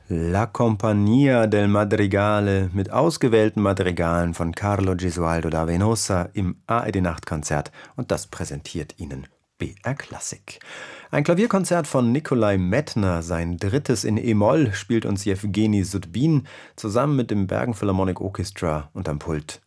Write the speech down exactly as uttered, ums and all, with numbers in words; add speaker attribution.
Speaker 1: La Compagnia del Madrigale mit ausgewählten Madrigalen von Carlo Gesualdo da Venosa im A R D-Nachtkonzert, und das präsentiert Ihnen B R Klassik. Ein Klavierkonzert von Nikolai Medtner, sein drittes in E-Moll, spielt uns Jewgeni Sudbin zusammen mit dem Bergen Philharmonic Orchestra und am Pult